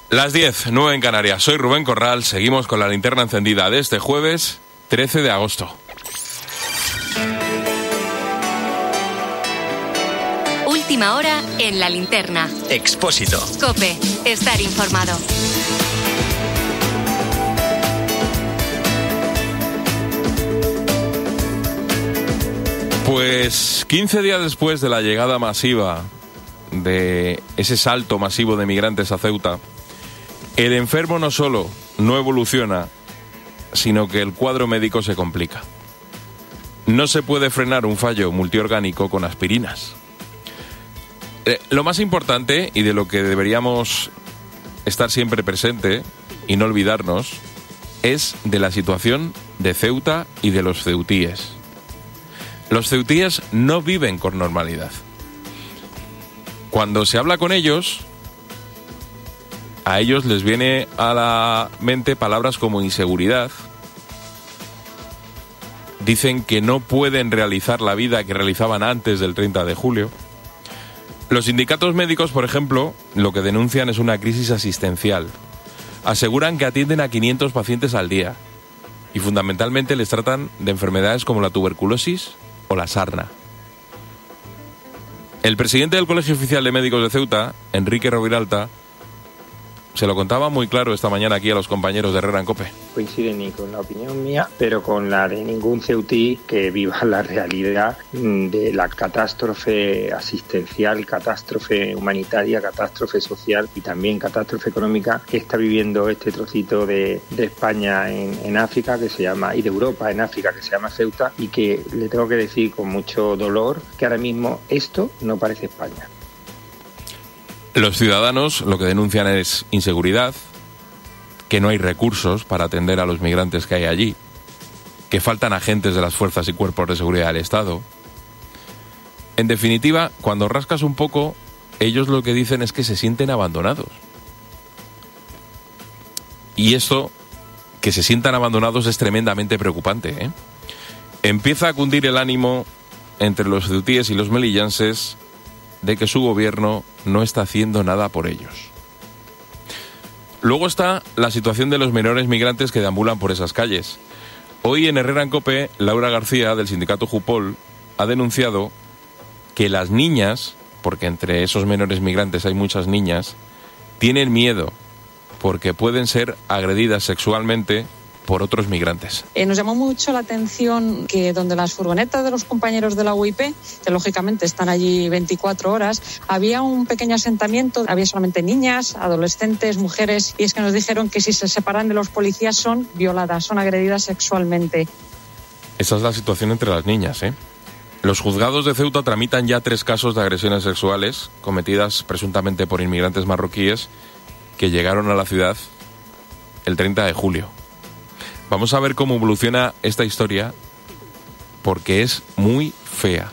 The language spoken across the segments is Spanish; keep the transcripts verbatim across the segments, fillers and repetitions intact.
Las diez, nueve en Canarias. Soy Rubén Corral. Seguimos con la linterna encendida de este jueves trece de agosto. Última hora en la linterna. Expósito. COPE. Estar informado. Pues quince días después de la llegada masiva de ese salto masivo de migrantes a Ceuta, el enfermo no solo no evoluciona, sino que el cuadro médico se complica. No se puede frenar un fallo multiorgánico con aspirinas. Eh, lo más importante, y de lo que deberíamos estar siempre presente y no olvidarnos, es de la situación de Ceuta y de los ceutíes. Los ceutíes no viven con normalidad. Cuando se habla con ellos, a ellos les viene a la mente palabras como inseguridad. Dicen que no pueden realizar la vida que realizaban antes del treinta de julio. Los sindicatos médicos, por ejemplo, lo que denuncian es una crisis asistencial. Aseguran que atienden a quinientos pacientes al día y fundamentalmente les tratan de enfermedades como la tuberculosis o la sarna. El presidente del Colegio Oficial de Médicos de Ceuta, Enrique Roviralta, se lo contaba muy claro esta mañana aquí a los compañeros de Herrera en COPE. Coincide ni con la opinión mía, pero con la de ningún ceutí que viva la realidad de la catástrofe asistencial, catástrofe humanitaria, catástrofe social y también catástrofe económica que está viviendo este trocito de, de España en, en África, que se llama, y de Europa en África, que se llama Ceuta, y que le tengo que decir con mucho dolor que ahora mismo esto no parece España. Los ciudadanos lo que denuncian es inseguridad, que no hay recursos para atender a los migrantes que hay allí, que faltan agentes de las fuerzas y cuerpos de seguridad del Estado. En definitiva, cuando rascas un poco, ellos lo que dicen es que se sienten abandonados. Y esto, que se sientan abandonados, es tremendamente preocupante, ¿eh? Empieza a cundir el ánimo entre los ceutíes y los melillanses de que su gobierno no está haciendo nada por ellos. Luego está la situación de los menores migrantes que deambulan por esas calles. Hoy en Herrera en COPE, Laura García, del sindicato Jupol, ha denunciado que las niñas, porque entre esos menores migrantes hay muchas niñas, tienen miedo porque pueden ser agredidas sexualmente por otros migrantes. Eh, nos llamó mucho la atención que donde las furgonetas de los compañeros de la U I P, que lógicamente están allí veinticuatro horas, había un pequeño asentamiento, había solamente niñas, adolescentes, mujeres, y es que nos dijeron que si se separan de los policías son violadas, son agredidas sexualmente. Esa es la situación entre las niñas, ¿eh? Los juzgados de Ceuta tramitan ya tres casos de agresiones sexuales cometidas presuntamente por inmigrantes marroquíes que llegaron a la ciudad el treinta de julio. Vamos a ver cómo evoluciona esta historia, porque es muy fea.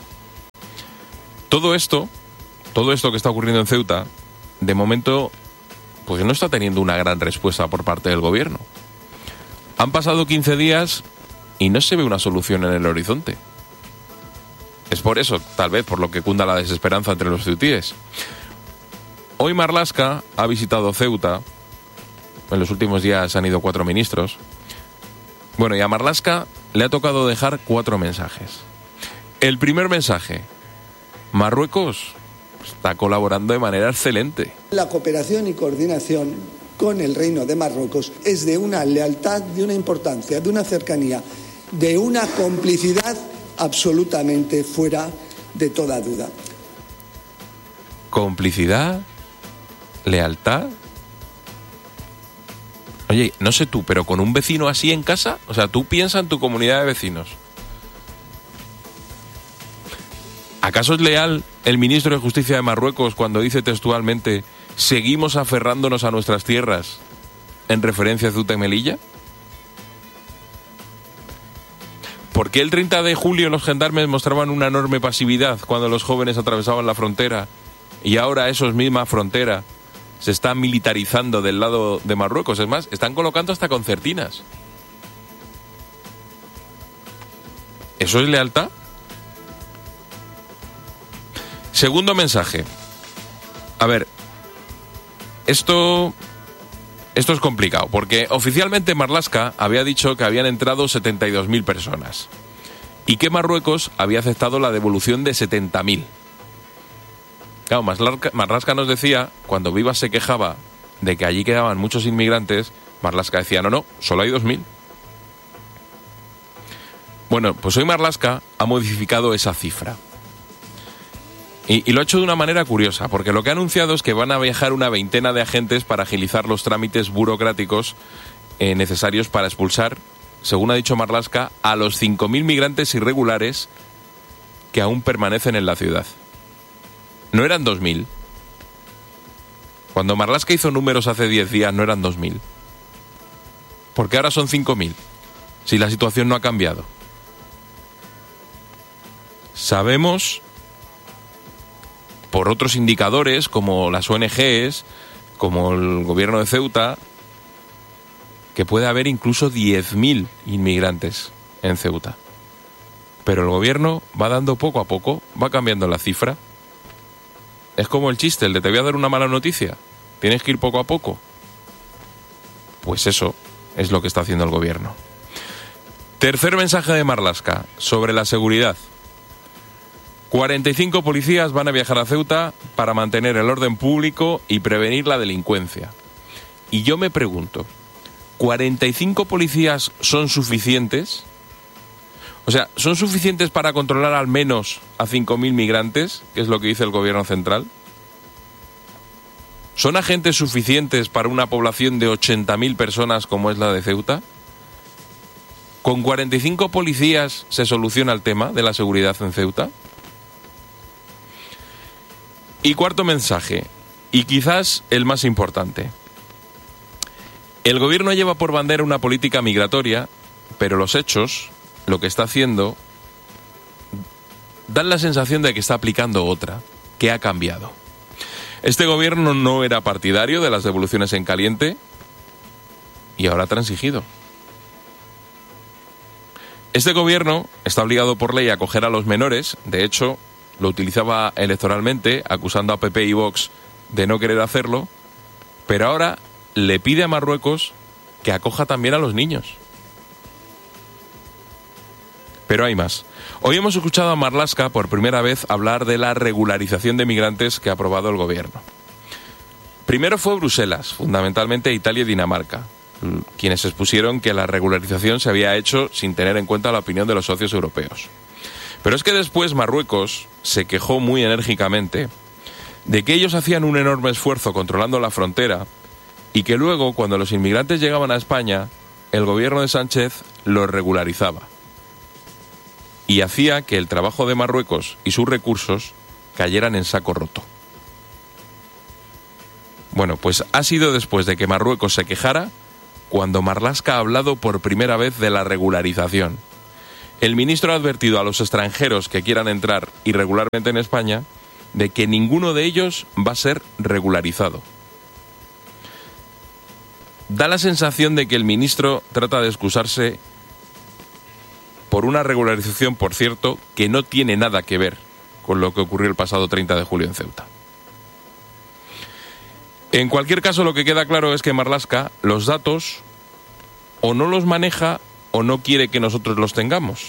Todo esto, todo esto que está ocurriendo en Ceuta, de momento, pues no está teniendo una gran respuesta por parte del gobierno. Han pasado quince días y no se ve una solución en el horizonte. Es por eso, tal vez, por lo que cunda la desesperanza entre los ceutíes. Hoy Marlaska ha visitado Ceuta. En los últimos días han ido cuatro ministros. Bueno, y a Marlaska le ha tocado dejar cuatro mensajes. El primer mensaje: Marruecos está colaborando de manera excelente. La cooperación y coordinación con el Reino de Marruecos es de una lealtad, de una importancia, de una cercanía, de una complicidad absolutamente fuera de toda duda. Complicidad, lealtad. Oye, no sé tú, pero con un vecino así en casa, o sea, tú piensas en tu comunidad de vecinos. ¿Acaso es leal el ministro de Justicia de Marruecos cuando dice textualmente seguimos aferrándonos a nuestras tierras en referencia a Ceuta y Melilla? ¿Por qué el treinta de julio los gendarmes mostraban una enorme pasividad cuando los jóvenes atravesaban la frontera y ahora esos misma frontera se están militarizando del lado de Marruecos? Es más, están colocando hasta concertinas. ¿Eso es lealtad? Segundo mensaje. A ver, esto esto es complicado, porque oficialmente Marlaska había dicho que habían entrado setenta y dos mil personas y que Marruecos había aceptado la devolución de setenta mil. Claro, Marlaska nos decía, cuando Vivas se quejaba de que allí quedaban muchos inmigrantes, Marlaska decía, no, no, solo hay dos mil. Bueno, pues hoy Marlaska ha modificado esa cifra. Y, y lo ha hecho de una manera curiosa, porque lo que ha anunciado es que van a viajar una veintena de agentes para agilizar los trámites burocráticos eh, necesarios para expulsar, según ha dicho Marlaska, a los cinco mil migrantes irregulares que aún permanecen en la ciudad. No eran dos mil. Cuando Marlaska hizo números hace diez días no eran dos mil. ¿Por qué ahora son cinco mil? Si la situación no ha cambiado. Sabemos, por otros indicadores, como las O N Ges, como el gobierno de Ceuta, que puede haber incluso diez mil inmigrantes en Ceuta. Pero el gobierno va dando poco a poco, va cambiando la cifra. Es como el chiste, el de te voy a dar una mala noticia, tienes que ir poco a poco. Pues eso es lo que está haciendo el gobierno. Tercer mensaje de Marlaska, sobre la seguridad. cuarenta y cinco policías van a viajar a Ceuta para mantener el orden público y prevenir la delincuencia. Y yo me pregunto, ¿cuarenta y cinco policías son suficientes? O sea, ¿son suficientes para controlar al menos a cinco mil migrantes, que es lo que dice el gobierno central? ¿Son agentes suficientes para una población de ochenta mil personas como es la de Ceuta? ¿Con cuarenta y cinco policías se soluciona el tema de la seguridad en Ceuta? Y cuarto mensaje, y quizás el más importante. El gobierno lleva por bandera una política migratoria, pero los hechos, lo que está haciendo, dan la sensación de que está aplicando otra, que ha cambiado. Este gobierno no era partidario de las devoluciones en caliente y ahora ha transigido. Este gobierno está obligado por ley a acoger a los menores, de hecho, lo utilizaba electoralmente, acusando a P P y Vox de no querer hacerlo, pero ahora le pide a Marruecos que acoja también a los niños. Pero hay más. Hoy hemos escuchado a Marlaska por primera vez hablar de la regularización de migrantes que ha aprobado el gobierno. Primero fue Bruselas, fundamentalmente Italia y Dinamarca, quienes expusieron que la regularización se había hecho sin tener en cuenta la opinión de los socios europeos. Pero es que después Marruecos se quejó muy enérgicamente de que ellos hacían un enorme esfuerzo controlando la frontera y que luego, cuando los inmigrantes llegaban a España, el gobierno de Sánchez los regularizaba y hacía que el trabajo de Marruecos y sus recursos cayeran en saco roto. Bueno, pues ha sido después de que Marruecos se quejara cuando Marlaska ha hablado por primera vez de la regularización. El ministro ha advertido a los extranjeros que quieran entrar irregularmente en España de que ninguno de ellos va a ser regularizado. Da la sensación de que el ministro trata de excusarse por una regularización, por cierto, que no tiene nada que ver con lo que ocurrió el pasado treinta de julio en Ceuta. En cualquier caso, lo que queda claro es que Marlaska los datos o no los maneja o no quiere que nosotros los tengamos.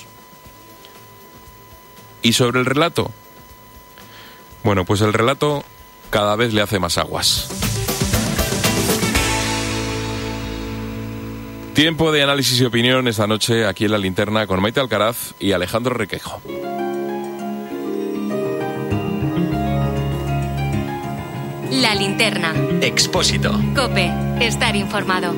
¿Y sobre el relato? Bueno, pues el relato cada vez le hace más aguas. Tiempo de análisis y opinión esta noche aquí en La Linterna con Maite Alcaraz y Alejandro Requeijo. La Linterna. Expósito. COPE. Estar informado.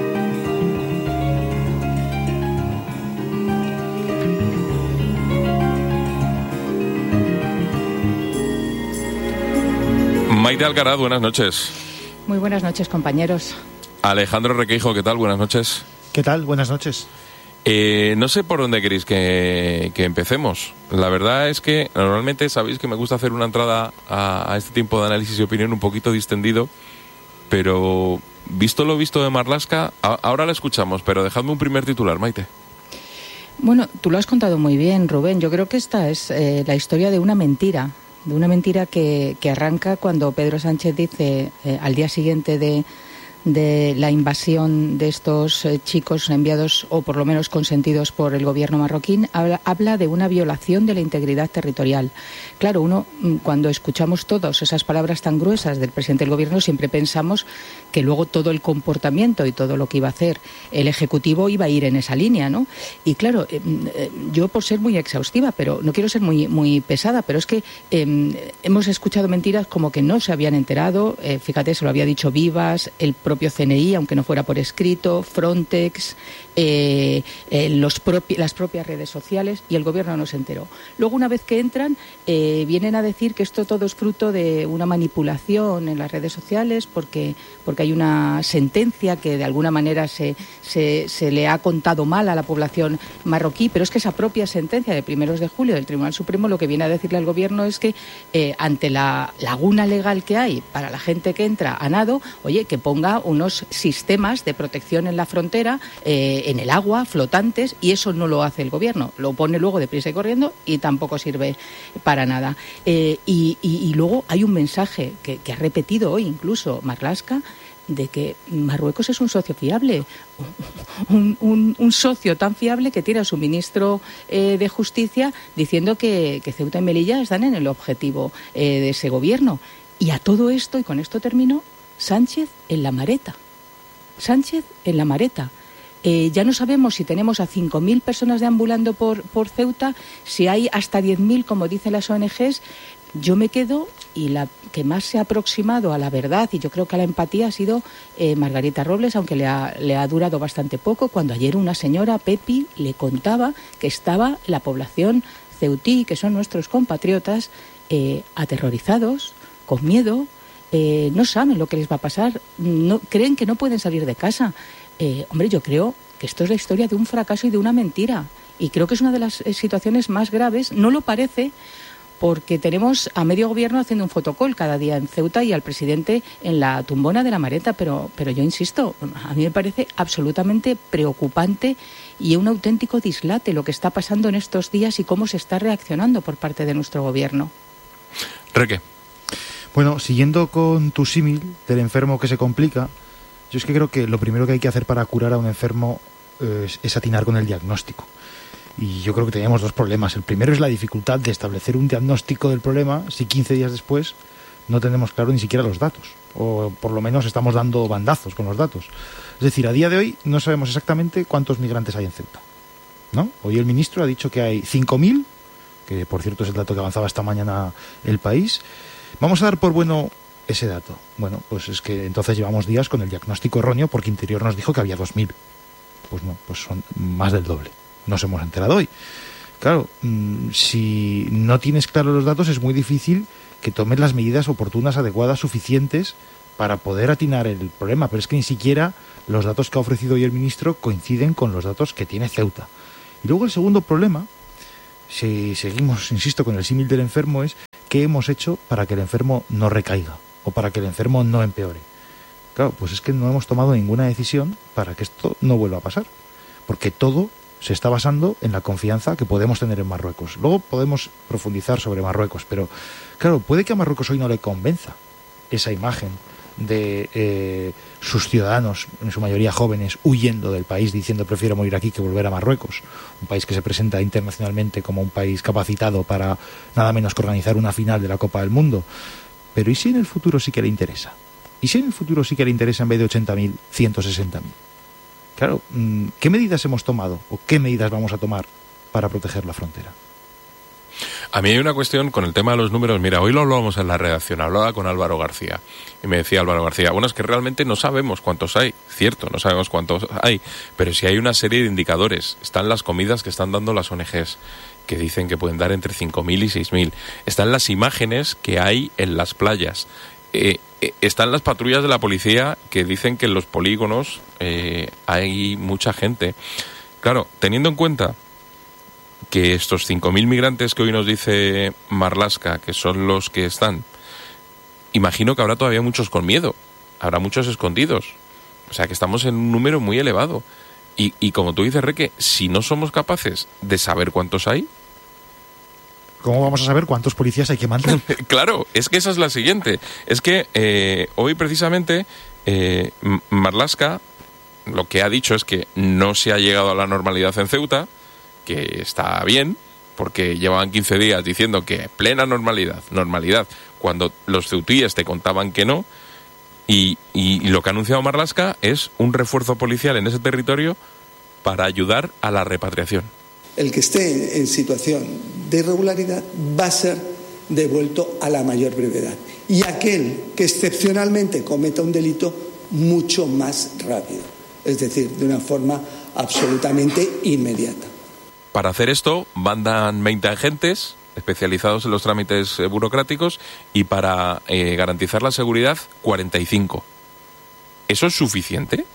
Maite Alcaraz, buenas noches. Muy buenas noches, compañeros. Alejandro Requeijo, ¿qué tal? Buenas noches. ¿Qué tal? Buenas noches. Eh, no sé por dónde queréis que, que empecemos. La verdad es que normalmente sabéis que me gusta hacer una entrada a, a este tiempo de análisis y opinión un poquito distendido, pero visto lo visto de Marlaska, a, ahora la escuchamos, pero dejadme un primer titular, Maite. Bueno, tú lo has contado muy bien, Rubén. Yo creo que esta es eh, la historia de una mentira, de una mentira que, que arranca cuando Pedro Sánchez dice eh, al día siguiente de, de la invasión de estos eh, chicos enviados o por lo menos consentidos por el gobierno marroquí, habla, habla de una violación de la integridad territorial. Claro, uno cuando escuchamos todas esas palabras tan gruesas del presidente del gobierno siempre pensamos que luego todo el comportamiento y todo lo que iba a hacer el Ejecutivo iba a ir en esa línea, ¿no? Y claro, eh, eh, yo por ser muy exhaustiva, pero no quiero ser muy, muy pesada, pero es que eh, hemos escuchado mentiras como que no se habían enterado, eh, fíjate, se lo había dicho Vivas, el propio C N I, aunque no fuera por escrito, Frontex, eh, eh, los propi- las propias redes sociales, y el gobierno no se enteró. Luego, una vez que entran, eh, vienen a decir que esto todo es fruto de una manipulación en las redes sociales porque, porque hay una sentencia que de alguna manera se, se, se le ha contado mal a la población marroquí, pero es que esa propia sentencia de primeros de julio del Tribunal Supremo lo que viene a decirle al gobierno es que eh, ante la laguna legal que hay para la gente que entra a nado, oye, que ponga unos sistemas de protección en la frontera, eh, en el agua, flotantes, y eso no lo hace el gobierno, lo pone luego deprisa y corriendo y tampoco sirve para nada. Eh, y, y, y luego hay un mensaje que, que ha repetido hoy incluso Marlaska, de que Marruecos es un socio fiable, un, un, un socio tan fiable que tiene a su ministro eh, de Justicia diciendo que, que Ceuta y Melilla están en el objetivo eh, de ese gobierno. Y a todo esto, y con esto termino, Sánchez en la mareta. Sánchez en la mareta. Eh, ya no sabemos si tenemos a cinco mil personas deambulando por, por Ceuta, si hay hasta diez mil, como dicen las O N Ges. Yo me quedo, y la que más se ha aproximado a la verdad y yo creo que a la empatía ha sido eh, Margarita Robles, aunque le ha, le ha durado bastante poco, cuando ayer una señora, Pepi, le contaba que estaba la población ceutí, que son nuestros compatriotas, eh, aterrorizados, con miedo, eh, no saben lo que les va a pasar, no, creen que no pueden salir de casa. Eh, hombre, yo creo que esto es la historia de un fracaso y de una mentira, y creo que es una de las eh, situaciones más graves. No lo parece, porque tenemos a medio gobierno haciendo un fotocall cada día en Ceuta y al presidente en la tumbona de la Mareta, pero, pero yo insisto, a mí me parece absolutamente preocupante y un auténtico dislate lo que está pasando en estos días y cómo se está reaccionando por parte de nuestro gobierno. Reque. Bueno, siguiendo con tu símil del enfermo que se complica, yo es que creo que lo primero que hay que hacer para curar a un enfermo eh, es, es atinar con el diagnóstico. Y yo creo que tenemos dos problemas. El primero es la dificultad de establecer un diagnóstico del problema si quince días después no tenemos claro ni siquiera los datos. O por lo menos estamos dando bandazos con los datos. Es decir, a día de hoy no sabemos exactamente cuántos migrantes hay en Ceuta, ¿no? Hoy el ministro ha dicho que hay cinco mil, que por cierto es el dato que avanzaba esta mañana El País. Vamos a dar por bueno ese dato. Bueno, pues es que entonces llevamos días con el diagnóstico erróneo porque Interior nos dijo que había dos mil. Pues no, pues son más del doble. Nos hemos enterado hoy. Claro, mmm, si no tienes claros los datos es muy difícil que tomes las medidas oportunas, adecuadas, suficientes para poder atinar el problema. Pero es que ni siquiera los datos que ha ofrecido hoy el ministro coinciden con los datos que tiene Ceuta. Y luego el segundo problema, si seguimos, insisto, con el símil del enfermo, es qué hemos hecho para que el enfermo no recaiga o para que el enfermo no empeore. Claro, pues es que no hemos tomado ninguna decisión para que esto no vuelva a pasar. Porque todo se está basando en la confianza que podemos tener en Marruecos. Luego podemos profundizar sobre Marruecos, pero claro, puede que a Marruecos hoy no le convenza esa imagen de eh, sus ciudadanos, en su mayoría jóvenes, huyendo del país, diciendo prefiero morir aquí que volver a Marruecos, un país que se presenta internacionalmente como un país capacitado para nada menos que organizar una final de la Copa del Mundo. Pero ¿y si en el futuro sí que le interesa? ¿Y si en el futuro sí que le interesa en vez de ochenta mil, ciento sesenta mil? Claro, ¿qué medidas hemos tomado o qué medidas vamos a tomar para proteger la frontera? A mí hay una cuestión con el tema de los números. Mira, hoy lo hablábamos en la redacción, hablaba con Álvaro García y me decía Álvaro García, bueno, es que realmente no sabemos cuántos hay, cierto, no sabemos cuántos hay, pero sí hay una serie de indicadores. Están las comidas que están dando las O N Ges, que dicen que pueden dar entre cinco mil y seis mil. Están las imágenes que hay en las playas. Eh, eh, están las patrullas de la policía que dicen que en los polígonos eh, hay mucha gente. Claro, teniendo en cuenta que estos cinco mil migrantes que hoy nos dice Marlaska, que son los que están, imagino que habrá todavía muchos con miedo, habrá muchos escondidos. O sea que estamos en un número muy elevado. Y, y como tú dices, Reque, si no somos capaces de saber cuántos hay, ¿cómo vamos a saber cuántos policías hay que mandar? Claro, es que esa es la siguiente. Es que eh, hoy precisamente Eh, Marlaska lo que ha dicho es que no se ha llegado a la normalidad en Ceuta, que está bien, porque llevaban quince días diciendo que plena normalidad, normalidad, cuando los ceutíes te contaban que no, y, y lo que ha anunciado Marlaska es un refuerzo policial en ese territorio para ayudar a la repatriación. El que esté en situación de irregularidad va a ser devuelto a la mayor brevedad. Y aquel que excepcionalmente cometa un delito, mucho más rápido. Es decir, de una forma absolutamente inmediata. Para hacer esto, mandan veinte agentes especializados en los trámites eh, burocráticos y para eh, garantizar la seguridad, cuarenta y cinco. ¿Eso es suficiente?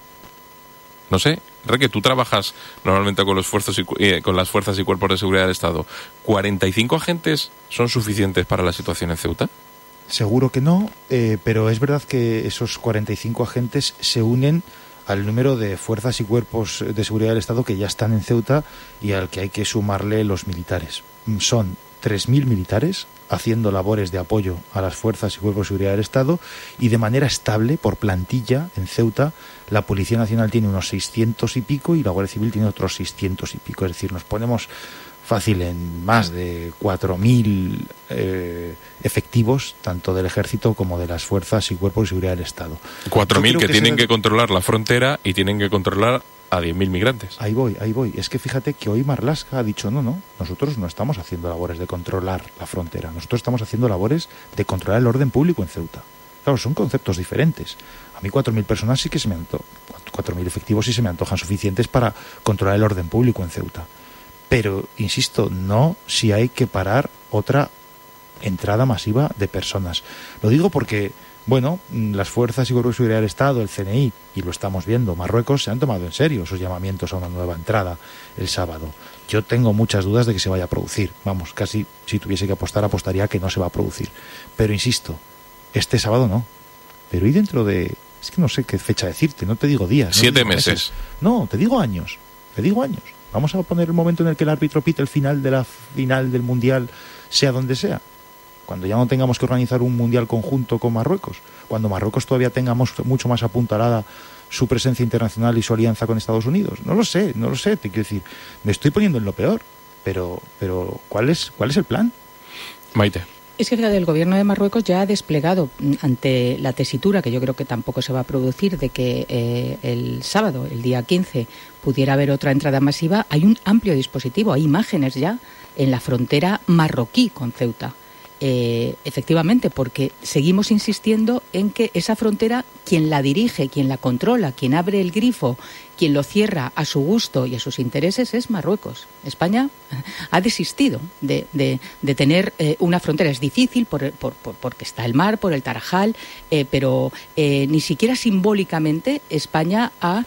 No sé, Reque, tú trabajas normalmente con los esfuerzos y, eh, con las fuerzas y cuerpos de seguridad del Estado. ¿cuarenta y cinco agentes son suficientes para la situación en Ceuta? Seguro que no, eh, pero es verdad que esos cuarenta y cinco agentes se unen al número de fuerzas y cuerpos de seguridad del Estado que ya están en Ceuta y al que hay que sumarle los militares. Son tres mil militares haciendo labores de apoyo a las fuerzas y cuerpos de seguridad del Estado, y de manera estable, por plantilla, en Ceuta, la Policía Nacional tiene unos seiscientos y pico y la Guardia Civil tiene otros seiscientos y pico. Es decir, nos ponemos fácil en más de cuatro mil eh, efectivos, tanto del Ejército como de las fuerzas y cuerpos de seguridad del Estado. cuatro mil que, que tienen que el... controlar la frontera y tienen que controlar a diez mil migrantes. Ahí voy, ahí voy. Es que fíjate que hoy Marlaska ha dicho, no, no, nosotros no estamos haciendo labores de controlar la frontera, nosotros estamos haciendo labores de controlar el orden público en Ceuta. Claro, son conceptos diferentes. A mí cuatro mil personas sí que se me antojan, cuatro mil efectivos sí se me antojan suficientes para controlar el orden público en Ceuta. Pero, insisto, no si hay que parar otra entrada masiva de personas. Lo digo porque, bueno, las fuerzas y cuerpos de seguridad del Estado, el C N I, y lo estamos viendo, Marruecos, se han tomado en serio esos llamamientos a una nueva entrada el sábado. Yo tengo muchas dudas de que se vaya a producir. Vamos, casi si tuviese que apostar, apostaría que no se va a producir. Pero, insisto, este sábado no. Pero y dentro de... Es que no sé qué fecha decirte, no te digo días. No Siete digo meses. meses. No, te digo años. Te digo años. Vamos a poner el momento en el que el árbitro pite el final de la final del Mundial, sea donde sea. Cuando ya no tengamos que organizar un Mundial conjunto con Marruecos. Cuando Marruecos todavía tenga mucho más apuntalada su presencia internacional y su alianza con Estados Unidos. No lo sé, no lo sé. Te quiero decir, me estoy poniendo en lo peor. Pero, pero ¿cuál es, cuál es el plan? Maite. Es que fíjate, el gobierno de Marruecos ya ha desplegado ante la tesitura, que yo creo que tampoco se va a producir, de que eh, el sábado, el día quince, pudiera haber otra entrada masiva. Hay un amplio dispositivo, hay imágenes ya en la frontera marroquí con Ceuta. Eh, efectivamente, porque seguimos insistiendo en que esa frontera, quien la dirige, quien la controla, quien abre el grifo, quien lo cierra a su gusto y a sus intereses es Marruecos. España ha desistido de, de, de tener eh, una frontera. Es difícil por, por, por, porque está el mar, por el Tarajal, eh, pero eh, ni siquiera simbólicamente España ha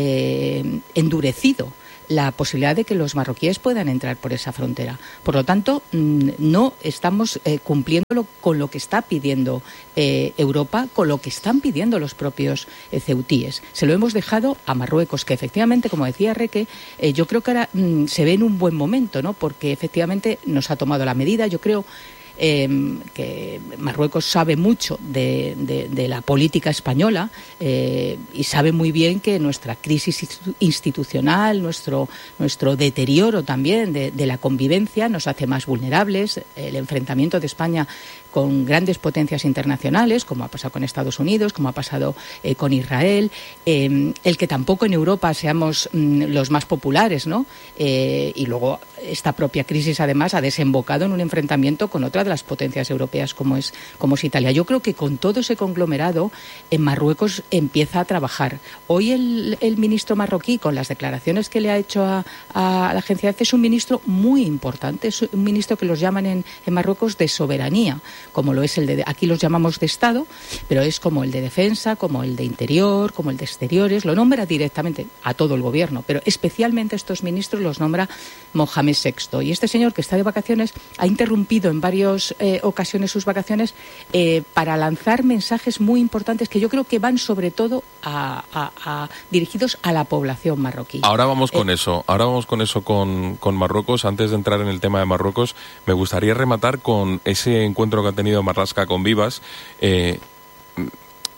eh, endurecido la posibilidad de que los marroquíes puedan entrar por esa frontera. Por lo tanto, no estamos eh, cumpliendo con lo que está pidiendo eh, Europa, con lo que están pidiendo los propios eh, ceutíes. Se lo hemos dejado a Marruecos, que efectivamente, como decía Reque, eh, yo creo que ahora mm, se ve en un buen momento, ¿no? Porque efectivamente nos ha tomado la medida. Yo creo Eh, que Marruecos sabe mucho de, de, de la política española eh, y sabe muy bien que nuestra crisis institucional, nuestro, nuestro deterioro también de, de la convivencia nos hace más vulnerables. El enfrentamiento de España con grandes potencias internacionales, como ha pasado con Estados Unidos, como ha pasado eh, con Israel, eh, el que tampoco en Europa seamos mm, los más populares, ¿no? Eh, y luego esta propia crisis además ha desembocado en un enfrentamiento con otra de las potencias europeas como es, como es Italia. Yo creo que con todo ese conglomerado en Marruecos empieza a trabajar. Hoy el, el ministro marroquí, con las declaraciones que le ha hecho a, a la agencia EFE, es un ministro muy importante, es un ministro que los llaman en, en Marruecos de soberanía, como lo es el de, aquí los llamamos de Estado, pero es como el de Defensa, como el de Interior, como el de Exteriores, lo nombra directamente a todo el gobierno, pero especialmente estos ministros los nombra Mohamed sexto. Y este señor, que está de vacaciones, ha interrumpido en varias eh, ocasiones sus vacaciones eh, para lanzar mensajes muy importantes que yo creo que van sobre todo a, a, a, dirigidos a la población marroquí. Ahora vamos con eh, eso, ahora vamos con eso con, con Marruecos. Antes de entrar en el tema de Marruecos, me gustaría rematar con ese encuentro que ha tenido Marlaska con Vivas. Eh,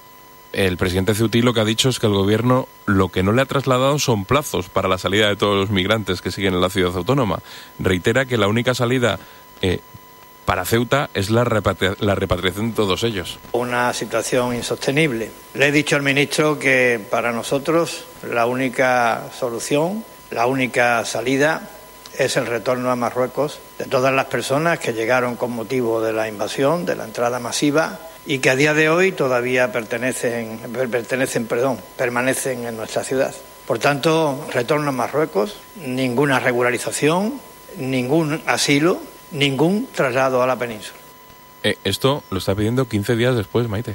el presidente ceutí lo que ha dicho es que el gobierno lo que no le ha trasladado son plazos para la salida de todos los migrantes que siguen en la ciudad autónoma. Reitera que la única salida eh, para Ceuta es la, repatri- la repatriación de todos ellos. Una situación insostenible. Le he dicho al ministro que para nosotros la única solución, la única salida es el retorno a Marruecos de todas las personas que llegaron con motivo de la invasión, de la entrada masiva, y que a día de hoy todavía pertenecen, pertenecen, perdón, permanecen en nuestra ciudad. Por tanto, retorno a Marruecos, ninguna regularización, ningún asilo, ningún traslado a la península. Eh, esto lo está pidiendo quince días después, Maite.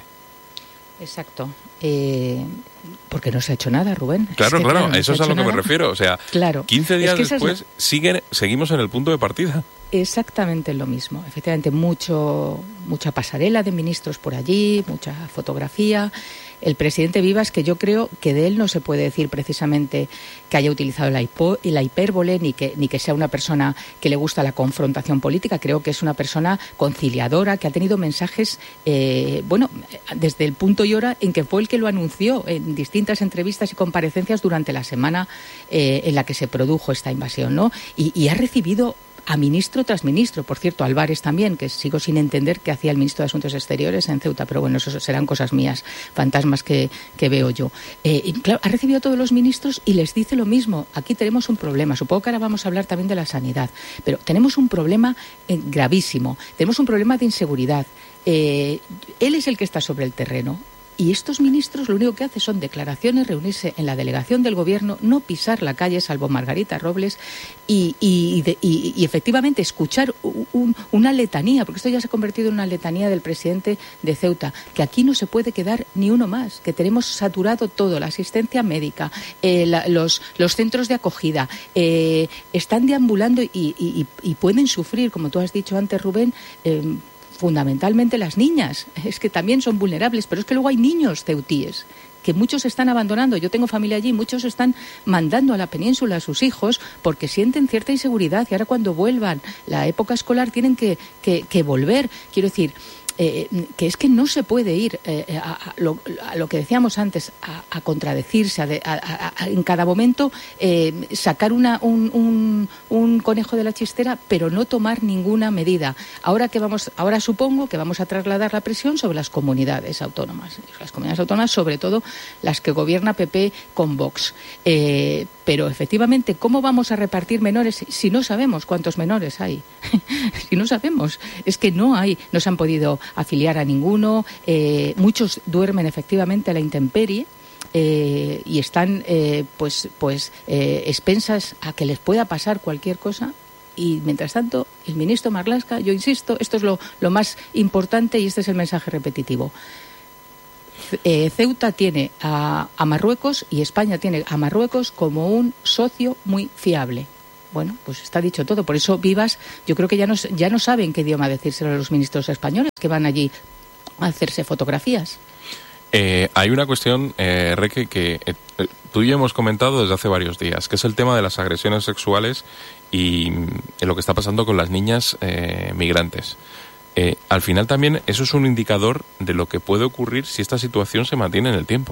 Exacto. Eh, porque no se ha hecho nada, Rubén. Claro, es que, claro, claro no eso es a lo que nada. me refiero. O sea, claro. quince días es que después es... siguen, seguimos en el punto de partida. Exactamente lo mismo. Efectivamente, mucho, mucha pasarela de ministros por allí, mucha fotografía. El presidente Vivas, que yo creo que de él no se puede decir precisamente que haya utilizado la, hipo, la hipérbole, ni que, ni que sea una persona que le gusta la confrontación política. Creo que es una persona conciliadora, que ha tenido mensajes, eh, bueno, desde el punto y hora en que fue el que lo anunció en distintas entrevistas y comparecencias durante la semana eh, en la que se produjo esta invasión, ¿no? Y, y ha recibido a ministro tras ministro. Por cierto, Álvarez también, que sigo sin entender qué hacía el ministro de Asuntos Exteriores en Ceuta, pero bueno, eso serán cosas mías, fantasmas que, que veo yo. Eh, y claro, ha recibido a todos los ministros y les dice lo mismo. Aquí tenemos un problema. Supongo que ahora vamos a hablar también de la sanidad, pero tenemos un problema eh, gravísimo. Tenemos un problema de inseguridad. Eh, él es el que está sobre el terreno. Y estos ministros lo único que hacen son declaraciones, reunirse en la delegación del gobierno, no pisar la calle, salvo Margarita Robles, y, y, de, y, y efectivamente escuchar un, una letanía, porque esto ya se ha convertido en una letanía del presidente de Ceuta, que aquí no se puede quedar ni uno más, que tenemos saturado todo, la asistencia médica, eh, la, los, los centros de acogida, eh, están deambulando y, y, y pueden sufrir, como tú has dicho antes, Rubén, eh, fundamentalmente las niñas, es que también son vulnerables, pero es que luego hay niños ceutíes que muchos están abandonando. Yo tengo familia allí, muchos están mandando a la península a sus hijos porque sienten cierta inseguridad y ahora cuando vuelvan la época escolar tienen que, que, que volver. Quiero decir, Eh, que es que no se puede ir eh, a, a, lo, a lo que decíamos antes, a, a contradecirse, a de, a, a, a, en cada momento eh, sacar una, un, un, un conejo de la chistera, pero no tomar ninguna medida. Ahora que vamos, ahora supongo que vamos a trasladar la presión sobre las comunidades autónomas, las comunidades autónomas, sobre todo las que gobierna P P con Vox. Eh, pero efectivamente, ¿cómo vamos a repartir menores si no sabemos cuántos menores hay? Si no sabemos, es que no hay, no se han podido afiliar a ninguno, eh, muchos duermen efectivamente a la intemperie eh, y están eh, pues, pues eh, expensas a que les pueda pasar cualquier cosa. Y mientras tanto, el ministro Marlaska, yo insisto, esto es lo, lo más importante y este es el mensaje repetitivo. Eh, Ceuta tiene a, a Marruecos y España tiene a Marruecos como un socio muy fiable. Bueno, pues está dicho todo. Por eso Vivas, yo creo que ya no, ya no saben qué idioma decírselo a los ministros españoles que van allí a hacerse fotografías. Eh, hay una cuestión, eh, Reque, que eh, tú y yo hemos comentado desde hace varios días, que es el tema de las agresiones sexuales y eh, lo que está pasando con las niñas eh, migrantes. Eh, al final también eso es un indicador de lo que puede ocurrir si esta situación se mantiene en el tiempo.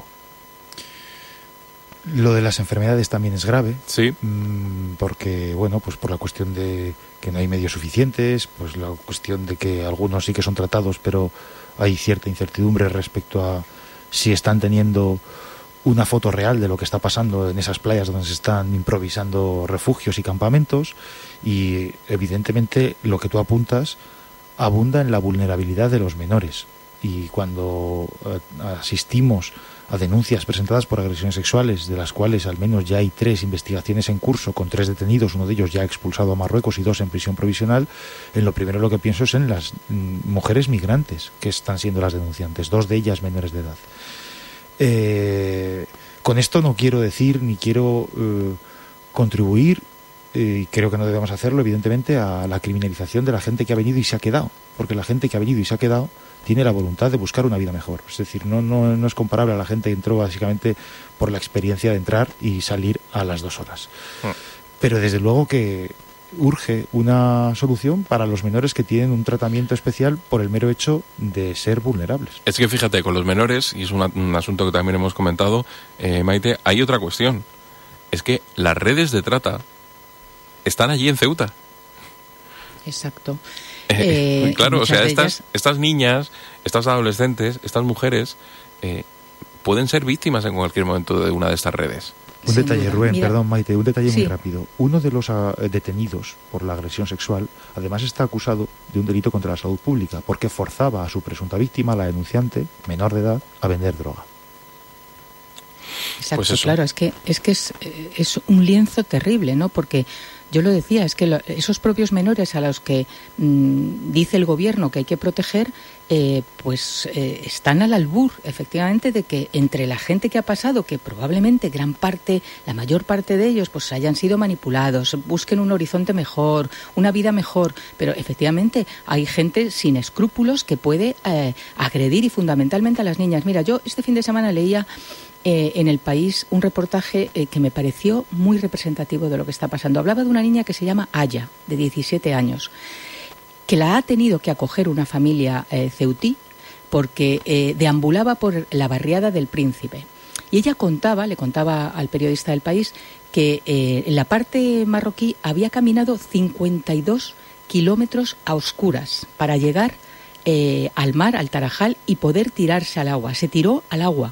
Lo de las enfermedades también es grave, sí, porque bueno, pues por la cuestión de que no hay medios suficientes, pues la cuestión de que algunos sí que son tratados, pero hay cierta incertidumbre respecto a si están teniendo una foto real de lo que está pasando en esas playas donde se están improvisando refugios y campamentos, y evidentemente lo que tú apuntas abunda en la vulnerabilidad de los menores, y cuando asistimos a denuncias presentadas por agresiones sexuales, de las cuales al menos ya hay tres investigaciones en curso con tres detenidos, uno de ellos ya expulsado a Marruecos y dos en prisión provisional, en lo primero lo que pienso es en las mm, mujeres migrantes que están siendo las denunciantes, dos de ellas menores de edad. Eh, con esto no quiero decir ni quiero eh, contribuir, y eh, creo que no debemos hacerlo, evidentemente, a la criminalización de la gente que ha venido y se ha quedado, porque la gente que ha venido y se ha quedado tiene la voluntad de buscar una vida mejor. Es decir, no, no, no es comparable a la gente que entró básicamente por la experiencia de entrar y salir a las dos horas. Ah. Pero desde luego que urge una solución para los menores que tienen un tratamiento especial por el mero hecho de ser vulnerables. Es que fíjate, con los menores, y es una, un asunto que también hemos comentado, eh, Maite, hay otra cuestión. Es que las redes de trata están allí en Ceuta. Exacto. Eh, eh, claro, o sea, estas, ellas... estas niñas, estas adolescentes, estas mujeres, eh, pueden ser víctimas en cualquier momento de una de estas redes. Un Sin detalle, duda. Rubén, Mira, perdón, Maite, un detalle sí. muy rápido. Uno de los uh, detenidos por la agresión sexual, además está acusado de un delito contra la salud pública, porque forzaba a su presunta víctima, la denunciante, menor de edad, a vender droga. Exacto, Pues claro, es que es que es, es un lienzo terrible, ¿no? Porque yo lo decía, es que lo, esos propios menores a los que mmm, dice el gobierno que hay que proteger, eh, pues eh, están al albur, efectivamente, de que entre la gente que ha pasado, que probablemente gran parte, la mayor parte de ellos, pues hayan sido manipulados, busquen un horizonte mejor, una vida mejor, pero efectivamente hay gente sin escrúpulos que puede eh, agredir y fundamentalmente a las niñas. Mira, yo este fin de semana leía Eh, en El País un reportaje eh, que me pareció muy representativo de lo que está pasando. Hablaba de una niña que se llama Aya, de diecisiete años, que la ha tenido que acoger una familia eh, ceutí porque eh, deambulaba por la barriada del Príncipe. Y ella contaba, le contaba al periodista del País, que eh, en la parte marroquí había caminado cincuenta y dos kilómetros a oscuras para llegar eh, al mar, al Tarajal, y poder tirarse al agua. Se tiró al agua.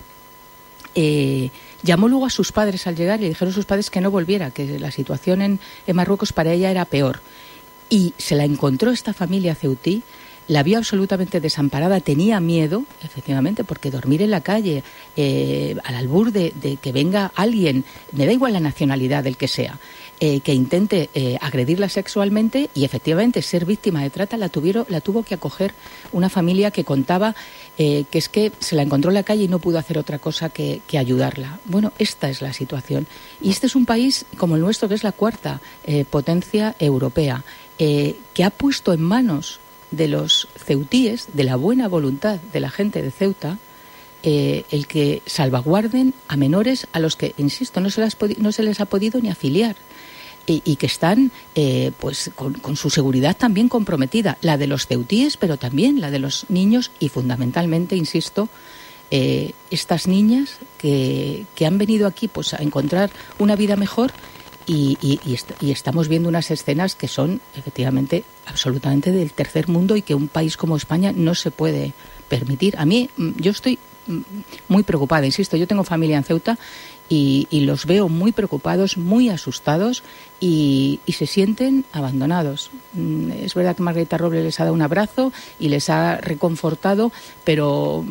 Eh, llamó luego a sus padres al llegar y le dijeron a sus padres que no volviera, que la situación en, en Marruecos para ella era peor. Y se la encontró esta familia ceutí, la vio absolutamente desamparada, tenía miedo, efectivamente, porque dormir en la calle, eh, al albur de, de que venga alguien, me da igual la nacionalidad del que sea, eh, que intente eh, agredirla sexualmente y efectivamente ser víctima de trata, la, tuvieron, la tuvo que acoger una familia que contaba eh, que es que se la encontró en la calle y no pudo hacer otra cosa que, que ayudarla. Bueno, esta es la situación. Y este es un país como el nuestro, que es la cuarta eh, potencia europea, eh, que ha puesto en manos de los ceutíes, de la buena voluntad de la gente de Ceuta, eh, el que salvaguarden a menores a los que, insisto, no se les, no se les ha podido ni afiliar y, y que están eh, pues con, con su seguridad también comprometida, la de los ceutíes, pero también la de los niños y fundamentalmente, insisto, eh, estas niñas que, que han venido aquí pues a encontrar una vida mejor. Y, y, y, est- y estamos viendo unas escenas que son efectivamente absolutamente del tercer mundo y que un país como España no se puede permitir. A mí, yo estoy muy preocupada, insisto, yo tengo familia en Ceuta y, y los veo muy preocupados, muy asustados y, y se sienten abandonados. Es verdad que Margarita Robles les ha dado un abrazo y les ha reconfortado, pero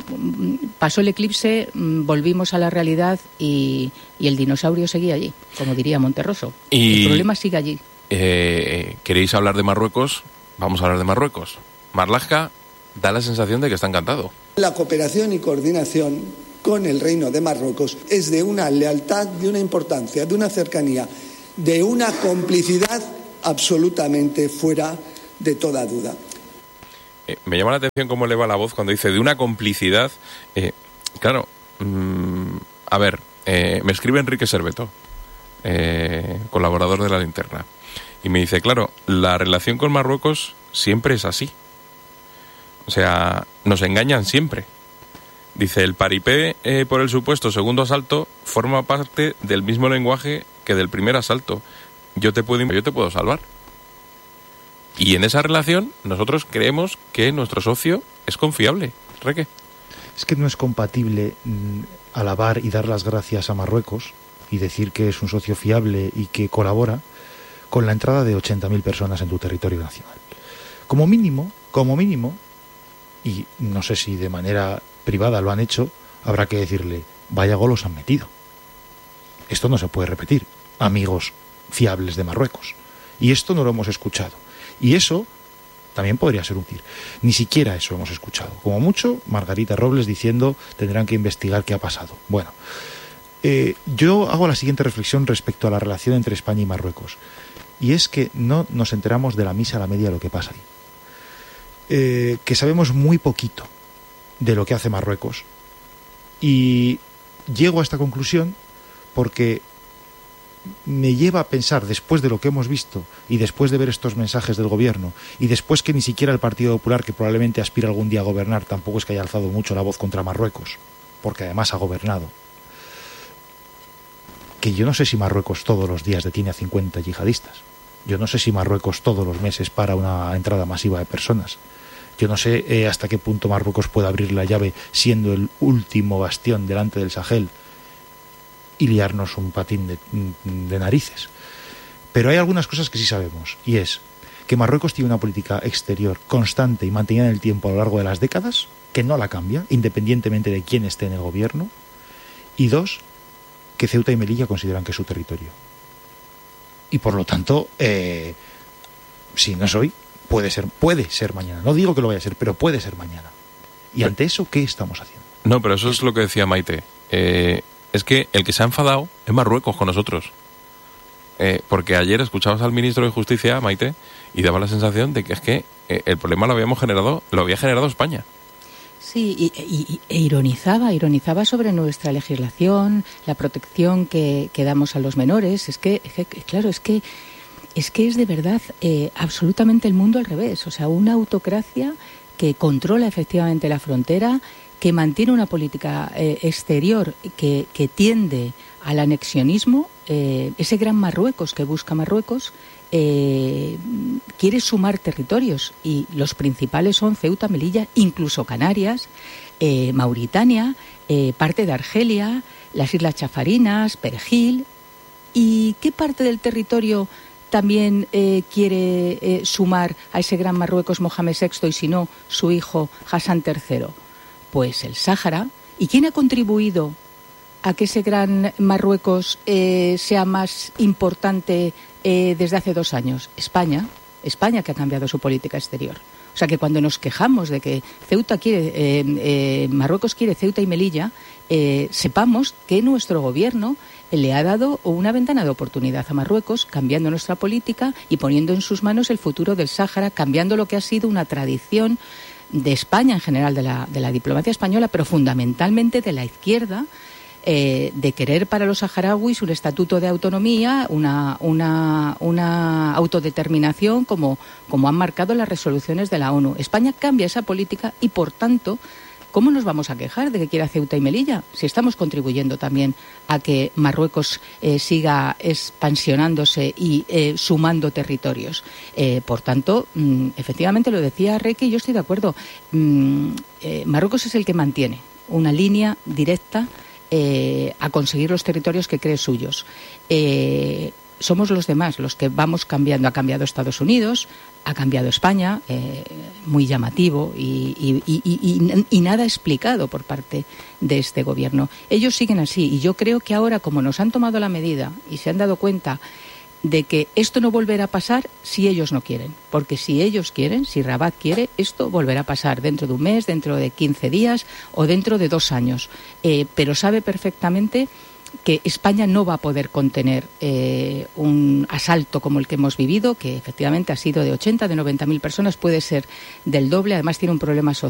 pasó el eclipse, volvimos a la realidad y, y el dinosaurio seguía allí, como diría Monterroso. Y, el problema sigue allí. Eh, ¿Queréis hablar de Marruecos? Vamos a hablar de Marruecos. Marlaska da la sensación de que está encantado. La cooperación y coordinación con el Reino de Marruecos es de una lealtad, de una importancia, de una cercanía, de una complicidad absolutamente fuera de toda duda. Eh, me llama la atención cómo eleva la voz cuando dice de una complicidad. Eh, claro, mmm, a ver, eh, me escribe Enrique Serveto, eh, colaborador de La Linterna, y me dice, claro, la relación con Marruecos siempre es así. O sea, nos engañan siempre. Dice, el paripé eh, por el supuesto segundo asalto forma parte del mismo lenguaje que del primer asalto. Yo te puedo, yo te puedo salvar. Y en esa relación nosotros creemos que nuestro socio es confiable. ¿Reque? Es que no es compatible mmm, alabar y dar las gracias a Marruecos y decir que es un socio fiable y que colabora con la entrada de ochenta mil personas en tu territorio nacional. Como mínimo, como mínimo, y no sé si de manera privada lo han hecho, habrá que decirle, vaya golos han metido. Esto no se puede repetir, amigos fiables de Marruecos. Y esto no lo hemos escuchado. Y eso también podría ser útil. Ni siquiera eso hemos escuchado. Como mucho, Margarita Robles diciendo, tendrán que investigar qué ha pasado. Bueno, eh, yo hago la siguiente reflexión respecto a la relación entre España y Marruecos. Y es que no nos enteramos de la misa a la media de lo que pasa ahí. Eh, que sabemos muy poquito de lo que hace Marruecos. Y llego a esta conclusión porque me lleva a pensar, después de lo que hemos visto y después de ver estos mensajes del gobierno y después que ni siquiera el Partido Popular, que probablemente aspira algún día a gobernar, tampoco es que haya alzado mucho la voz contra Marruecos, porque además ha gobernado, que yo no sé si Marruecos todos los días detiene a cincuenta yihadistas, yo no sé si Marruecos todos los meses para una entrada masiva de personas, yo no sé eh, hasta qué punto Marruecos puede abrir la llave siendo el último bastión delante del Sahel y liarnos un patín de, de narices. Pero hay algunas cosas que sí sabemos, y es que Marruecos tiene una política exterior constante y mantenida en el tiempo a lo largo de las décadas, que no la cambia, independientemente de quién esté en el gobierno, y dos, que Ceuta y Melilla consideran que es su territorio. Y por lo tanto, eh, si no es hoy, puede ser, puede ser mañana. No digo que lo vaya a ser, pero puede ser mañana. Y ante eso, ¿qué estamos haciendo? No, pero eso es lo que decía Maite. Eh... Es que el que se ha enfadado es Marruecos con nosotros. Eh, porque ayer escuchabas al ministro de Justicia, Maite, y daba la sensación de que es que eh, el problema lo habíamos generado, lo había generado España. Sí, y, y, e ironizaba, ironizaba sobre nuestra legislación, la protección que, que damos a los menores. Es que, es que claro, es que es que es de verdad eh, absolutamente el mundo al revés. O sea, una autocracia que controla efectivamente la frontera, que mantiene una política eh, exterior que, que tiende al anexionismo. Eh, ese gran Marruecos que busca Marruecos eh, quiere sumar territorios, y los principales son Ceuta, Melilla, incluso Canarias, eh, Mauritania, eh, parte de Argelia, las Islas Chafarinas, Perejil. ¿Y qué parte del territorio también eh, quiere eh, sumar a ese gran Marruecos Mohamed sexto y si no su hijo Hassan tercero? Pues el Sáhara. ¿Y quién ha contribuido a que ese gran Marruecos eh, sea más importante eh, desde hace dos años? España. España, que ha cambiado su política exterior. O sea que cuando nos quejamos de que Ceuta quiere, eh, eh, Marruecos quiere Ceuta y Melilla, eh, sepamos que nuestro gobierno le ha dado una ventana de oportunidad a Marruecos, cambiando nuestra política y poniendo en sus manos el futuro del Sáhara, cambiando lo que ha sido una tradición de España en general, de la, de la diplomacia española, pero fundamentalmente de la izquierda, eh, de querer para los saharauis un estatuto de autonomía, una, una, una autodeterminación como, como han marcado las resoluciones de la ONU. España cambia esa política y, por tanto, ¿cómo nos vamos a quejar de que quiera Ceuta y Melilla? Si estamos contribuyendo también a que Marruecos eh, siga expansionándose y eh, sumando territorios. Eh, por tanto, mmm, efectivamente lo decía Reque y yo estoy de acuerdo. Mm, eh, Marruecos es el que mantiene una línea directa eh, a conseguir los territorios que cree suyos. Eh, somos los demás los que vamos cambiando. Ha cambiado Estados Unidos, ha cambiado España, eh, muy llamativo y, y, y, y, y nada explicado por parte de este gobierno. Ellos siguen así, y yo creo que ahora, como nos han tomado la medida y se han dado cuenta de que esto no volverá a pasar si ellos no quieren, porque si ellos quieren, si Rabat quiere, esto volverá a pasar dentro de un mes, dentro de quince días o dentro de dos años. Eh, pero sabe perfectamente que España no va a poder contener eh, un asalto como el que hemos vivido, que efectivamente ha sido de ochenta, de noventa mil personas, puede ser del doble, además tiene un problema social